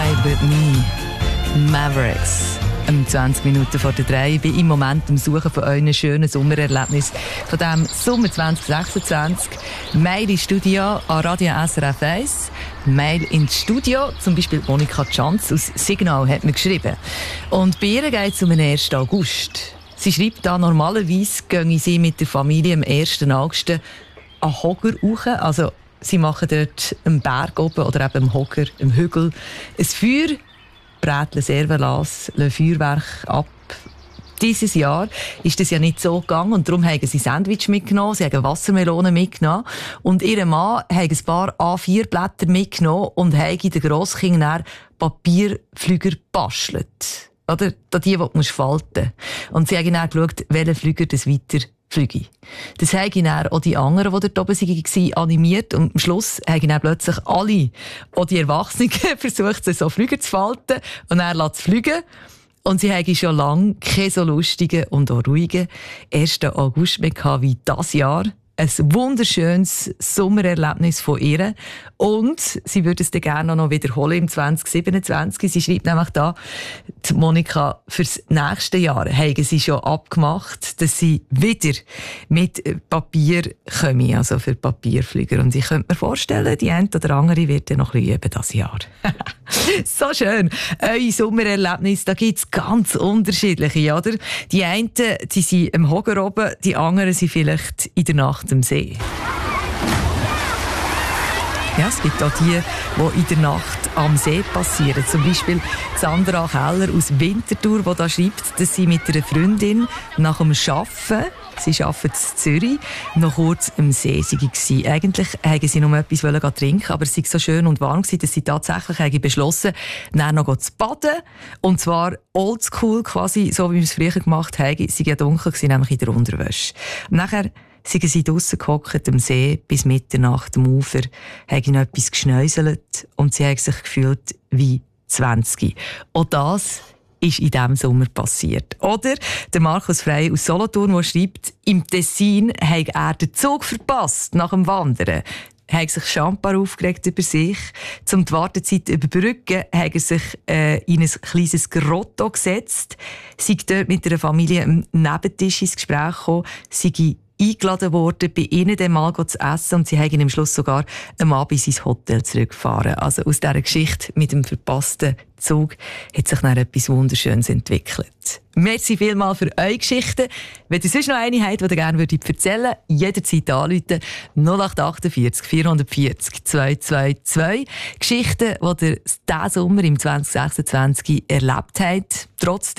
Ride With Me, Mavericks. 20 Minuten vor der 3. Ich bin im Moment am Suchen von euren schönen Sommererlebnis von diesem Sommer 2026. Mail ins Studio an Radio SRF 1. Mail ins Studio, zum Beispiel Monika Tschanz aus Signal hat mir geschrieben. Und bei ihr geht es um den 1. August. Sie schreibt da, normalerweise gehen sie mit der Familie am 1. August an Hogger rauf. Also, sie machen dort einen Berg oben oder eben am Hogger, am Hügel, ein Feuer, Brätle, Servalas, Feuerwerk ab. Dieses Jahr ist das ja nicht so gegangen und darum haben sie Sandwich mitgenommen, sie haben Wassermelonen mitgenommen und ihr Mann hat ein paar A4-Blätter mitgenommen und hat den Grosskindern Papierflüger gebastelt. Oder? Die du falten musst. Und sie haben dann geschaut, welcher Flüger das weiter fliege. Das haben dann auch die anderen, die dort oben waren, animiert. Und am Schluss haben dann plötzlich alle, auch die Erwachsenen, versucht, so Flüger zu falten und dann zu fliegen. Und sie haben schon lange keine so lustigen und auch ruhigen 1. August mehr gehabt wie dieses Jahr. Ein wunderschönes Sommererlebnis von ihr. Und sie würde es dann gerne noch wiederholen im 2027. Sie schreibt nämlich da, die Monika, fürs nächste Jahr haben sie schon abgemacht, dass sie wieder mit Papier kommen, also für Papierflüger. Und ich könnte mir vorstellen, die eine oder andere wird dann noch ein bisschen üben dieses Jahr. So schön. Eure Sommererlebnisse, da gibt es ganz unterschiedliche, oder? Die einen, die sind am Hogger oben, die anderen sind vielleicht in der Nacht am See. Ja, es gibt auch die in der Nacht am See passieren. Zum Beispiel Sandra Keller aus Winterthur, die da schreibt, dass sie mit einer Freundin nach dem Arbeiten, sie arbeitet in Zürich, noch kurz am See war. Eigentlich wollten sie noch etwas trinken, aber es war so schön und warm, dass sie tatsächlich beschlossen haben, noch zu baden. Und zwar oldschool, quasi, so wie wir es früher gemacht haben. Sie waren dunkel, nämlich in der Unterwäsche. Und nachher sind sie draussen gehockt am See bis Mitternacht am Ufer, haben noch etwas geschnäuselt und sie haben sich gefühlt wie 20. Auch das ist in diesem Sommer passiert. Oder der Markus Frey aus Solothurn, der schreibt, im Tessin hat er den Zug verpasst nach dem Wandern. Er hat sich schambar aufgeregt über sich. Um die Wartezeit zu überbrücken, hat er sich in ein kleines Grotto gesetzt, sei dort mit einer Familie am Nebentisch ins Gespräch gekommen, sei eingeladen worden, bei ihnen dann mal zu essen und sie haben am Schluss sogar am Abend ins Hotel zurückgefahren. Also aus dieser Geschichte mit dem verpassten Zug hat sich dann etwas Wunderschönes entwickelt. Merci vielmals für eure Geschichten. Wenn ihr sonst noch eine habt, die ihr gerne erzählen würdet, jederzeit anrufen. 0848 440 222. Geschichten, die ihr diesen Sommer im 2026 erlebt habt. Trotz